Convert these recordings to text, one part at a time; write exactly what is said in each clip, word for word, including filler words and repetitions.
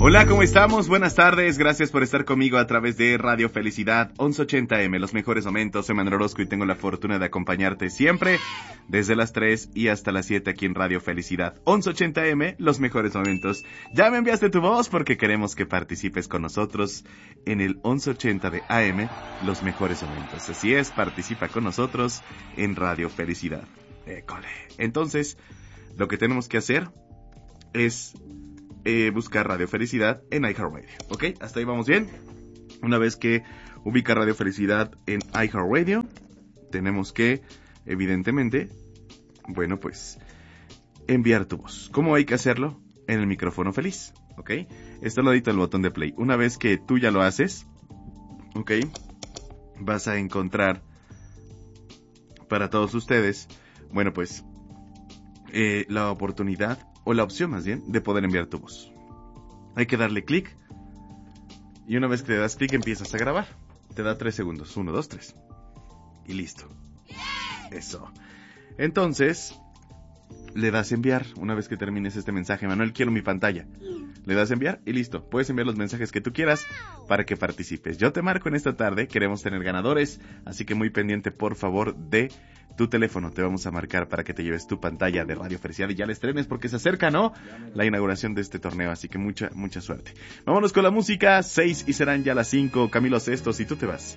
Hola, ¿cómo estamos? Buenas tardes, gracias por estar conmigo a través de Radio Felicidad once ochenta eme, los mejores momentos. Soy Manuel Orozco y tengo la fortuna de acompañarte siempre desde las tres y hasta las siete aquí en Radio Felicidad once ochenta eme, los mejores momentos. Ya me enviaste tu voz porque queremos que participes con nosotros en el once ochenta de A M, los mejores momentos. Así es, participa con nosotros en Radio Felicidad. École. Entonces, lo que tenemos que hacer es eh, buscar Radio Felicidad en iHeartRadio, ¿ok? Hasta ahí vamos bien. Una vez que ubica Radio Felicidad en iHeartRadio, tenemos que, evidentemente, bueno, pues, enviar tu voz. ¿Cómo hay que hacerlo? En el micrófono feliz, ¿ok? Está al ladito del botón de play. Una vez que tú ya lo haces, ¿ok? Vas a encontrar para todos ustedes, bueno, pues, eh, la oportunidad, o la opción más bien, de poder enviar tu voz. Hay que darle clic, y una vez que le das clic empiezas a grabar. Te da tres segundos, uno, dos, tres, y listo. Eso. Entonces, le das enviar. Una vez que termines este mensaje: Manuel, quiero mi pantalla. Le das enviar y listo. Puedes enviar los mensajes que tú quieras para que participes. Yo te marco en esta tarde. Queremos tener ganadores, así que muy pendiente, por favor, de tu teléfono. Te vamos a marcar para que te lleves tu pantalla de Radio Felicidad y ya la estrenes, porque se acerca, ¿no?, la inauguración de este torneo, así que mucha, mucha suerte. Vámonos con la música. Seis y serán ya las cinco. Camilo Sestos y tú te vas.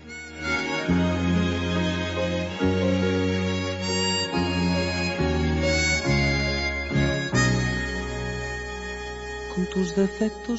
Con tus defectos